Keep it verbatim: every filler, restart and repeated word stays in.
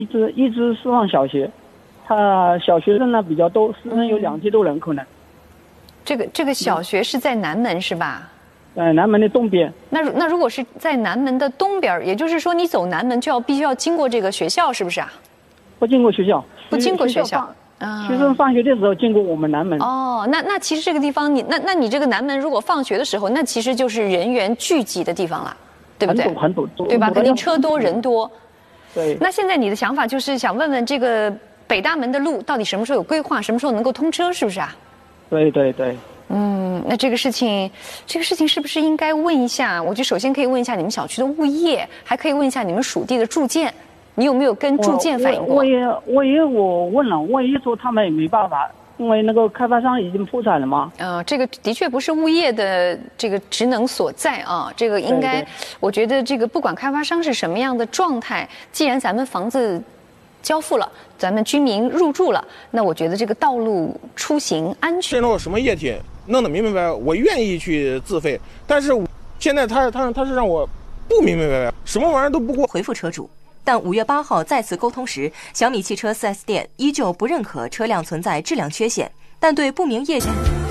一直一直是上小学，他小学生呢比较多，师生有两千多人可能。 这个这个小学是在南门是吧？ 呃，南门的东边。 那那如果是在南门的东边，也就是说你走南门就要必须要经过这个学校，是不是啊？ 不经过学校， 不经过学校。 啊，学生放学的时候经过我们南门。 哦，那那其实这个地方你那那你这个南门如果放学的时候，那其实就是人员聚集的地方了，对不对？ 很堵很堵， 对吧？肯定车多人多。 对。 那现在你的想法就是想问问这个北大门的路到底什么时候有规划，什么时候能够通车，是不是啊？ 对对对。 嗯，那这个事情，这个事情是不是应该问一下？我觉得首先可以问一下你们小区的物业，还可以问一下你们属地的住建。你有没有跟住建反映过？ 我也我也我问了，我也说他们也没办法，因为那个开发商已经破产了嘛。 呃，这个的确不是物业的这个职能所在啊，这个应该，我觉得这个不管开发商是什么样的状态，既然咱们房子交付了，咱们居民入住了，那我觉得这个道路出行安全。 渗漏什么液体弄得明明白白，我愿意去自费，但是现在他他他是让我不明明白白，什么玩意儿都不过。 回复车主。但五月八号再次沟通时，小米汽车 四 S 店依旧不认可车辆存在质量缺陷，但对不明业绩。